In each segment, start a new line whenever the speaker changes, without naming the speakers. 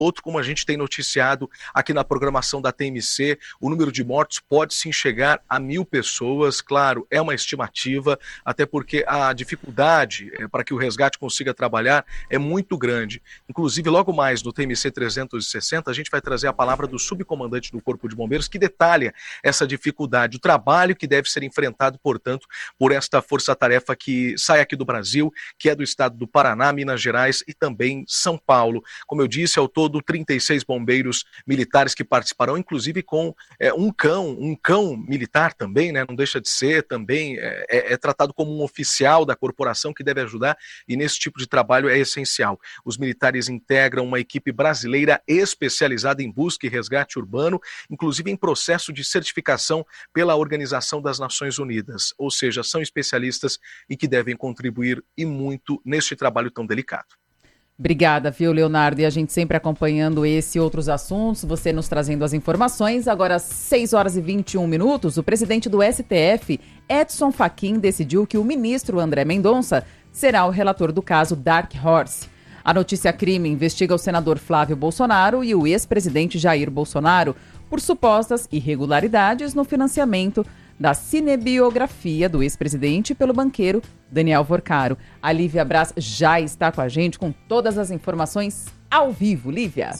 outro, como a gente tem noticiado aqui na programação da TMC, o número de mortos pode sim chegar a 1.000 pessoas. Claro, é uma estimativa, até porque a dificuldade para que o resgate consiga trabalhar é muito grande. Inclusive, logo mais no TMC 360, a gente vai trazer a palavra do subcomandante do Corpo de Bombeiros, que detalha essa dificuldade, o trabalho que deve ser enfrentado, portanto, por esta força-tarefa que sai aqui do Brasil, que é do estado do Paraná, Minas Gerais e também São Paulo. Como eu disse, ao todo 36 bombeiros militares que participarão, inclusive com um cão militar também, né? Não deixa de ser, também é tratado como um oficial da corporação que deve ajudar, e nesse tipo de trabalho é essencial. Os militares integram uma equipe brasileira especializada em busca e resgate urbano, inclusive em processo de certificação pela Organização das Nações Unidas, ou seja, são especialistas e que devem contribuir e muito neste trabalho tão delicado.
Obrigada, viu, Leonardo? E a gente sempre acompanhando esse e outros assuntos, você nos trazendo as informações. Agora, às 6h21, o presidente do STF, Edson Fachin, decidiu que o ministro André Mendonça será o relator do caso Dark Horse. A notícia crime investiga o senador Flávio Bolsonaro e o ex-presidente Jair Bolsonaro por supostas irregularidades no financiamento da cinebiografia do ex-presidente pelo banqueiro Daniel Vorcaro. A Lívia Braz já está com a gente com todas as informações ao vivo. Lívia.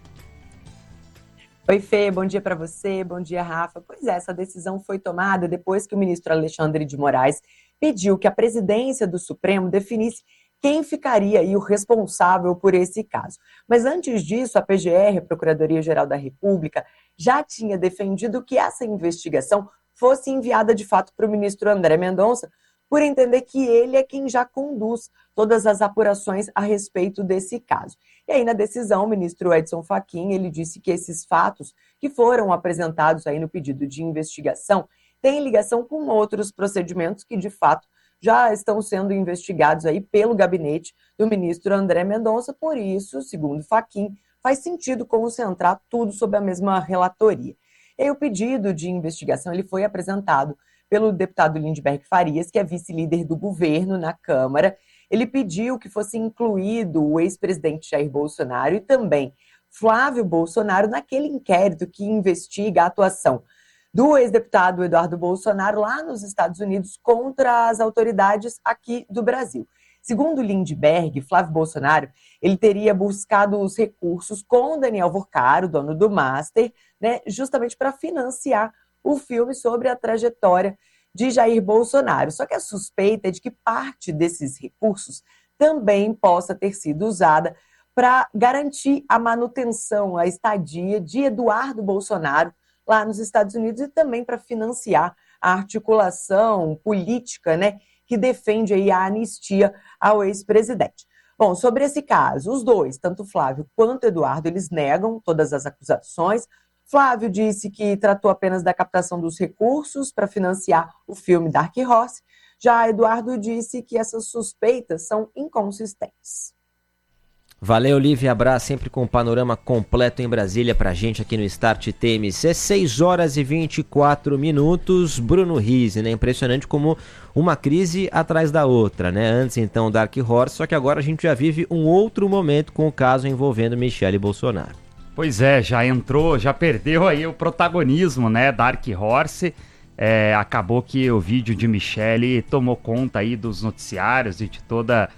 Oi, Fê, bom dia para você, bom dia, Rafa. Pois é, essa decisão foi tomada depois que o ministro Alexandre de Moraes pediu que a presidência do Supremo definisse quem ficaria aí o responsável por esse caso. Mas antes disso, a PGR, a Procuradoria-Geral da República, já tinha defendido que essa investigação fosse enviada de fato para o ministro André Mendonça, por entender que ele é quem já conduz todas as apurações a respeito desse caso. E aí, na decisão, o ministro Edson Fachin, ele disse que esses fatos que foram apresentados aí no pedido de investigação têm ligação com outros procedimentos que, de fato, já estão sendo investigados aí pelo gabinete do ministro André Mendonça. Por isso, segundo Fachin, faz sentido concentrar tudo sob a mesma relatoria. E aí, o pedido de investigação ele foi apresentado pelo deputado Lindbergh Farias, que é vice-líder do governo na Câmara. Ele pediu que fosse incluído o ex-presidente Jair Bolsonaro e também Flávio Bolsonaro naquele inquérito que investiga a atuação do ex-deputado Eduardo Bolsonaro lá nos Estados Unidos contra as autoridades aqui do Brasil. Segundo Lindbergh, Flávio Bolsonaro, ele teria buscado os recursos com Daniel Vorcaro, dono do Master, né, justamente para financiar o filme sobre a trajetória de Jair Bolsonaro. Só que a suspeita é de que parte desses recursos também possa ter sido usada para garantir a manutenção, a estadia de Eduardo Bolsonaro lá nos Estados Unidos e também para financiar a articulação política, né, que defende aí a anistia ao ex-presidente. Bom, sobre esse caso, os dois, tanto Flávio quanto Eduardo, eles negam todas as acusações. Flávio disse que tratou apenas da captação dos recursos para financiar o filme Dark Horse. Já Eduardo disse que essas suspeitas são inconsistentes.
Valeu, Lívia Braz, sempre com um panorama completo em Brasília pra gente aqui no Start TMC. 6h24. Bruno Rizzi, né? Impressionante como uma crise atrás da outra, né? Antes, então, Dark Horse, só que agora a gente já vive um outro momento com o caso envolvendo Michele Bolsonaro.
Pois é, já entrou, já perdeu aí o protagonismo, né? Dark Horse. Acabou que o vídeo de Michele tomou conta aí dos noticiários e de toda...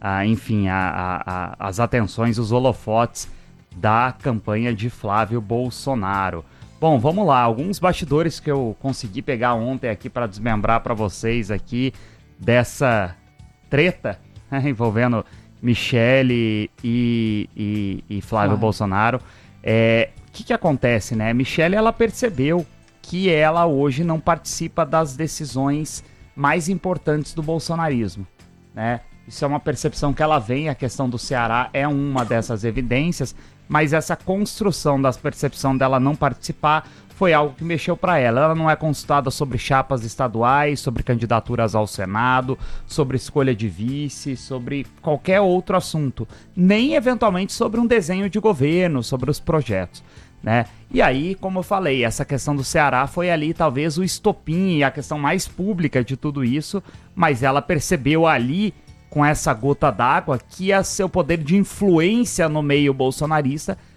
as atenções, os holofotes da campanha de Flávio Bolsonaro. Bom, vamos lá, alguns bastidores que eu consegui pegar ontem aqui para desmembrar para vocês aqui dessa treta, né, envolvendo Michele e Flávio Bolsonaro. O que acontece, né? Michele, ela percebeu que ela hoje não participa das decisões mais importantes do bolsonarismo, né? Isso é uma percepção que ela vem, a questão do Ceará é uma dessas evidências, mas essa construção da percepção dela não participar foi algo que mexeu para ela. Ela não é consultada sobre chapas estaduais, sobre candidaturas ao Senado, sobre escolha de vice, sobre qualquer outro assunto, nem eventualmente sobre um desenho de governo, sobre os projetos, né? E aí, como eu falei, essa questão do Ceará foi ali talvez o estopim e a questão mais pública de tudo isso, mas ela percebeu ali, com essa gota d'água, que seu poder de influência no meio bolsonarista